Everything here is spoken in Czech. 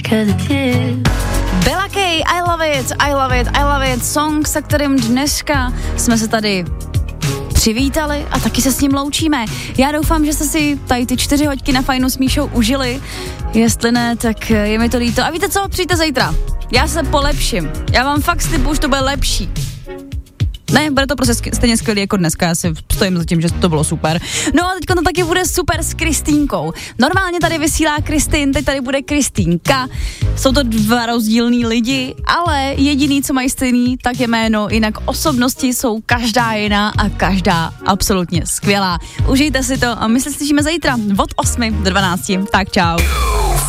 Bella K, I love it, song, se kterým dneska jsme se tady přivítali a taky se s ním loučíme. Já doufám, že jste si tady ty 4 hodiny na Fajnu s Míšou užili. Jestli ne, tak je mi to líto. A víte co, přijďte zítra. Já se polepším. Já vám fakt slibuju, že to bude lepší. Ne, bude to prostě stejně skvělý jako dneska, já si stojím za tím, že to bylo super. No a teďka to taky bude super s Kristýnkou. Normálně tady vysílá Kristýn, teď tady bude Kristýnka. Jsou to 2 rozdílní lidi, ale jediný, co mají stejný, tak je jméno, jinak osobnosti jsou každá jiná a každá absolutně skvělá. Užijte si to a my se slyšíme zítra od 8 do 12. Tak čau.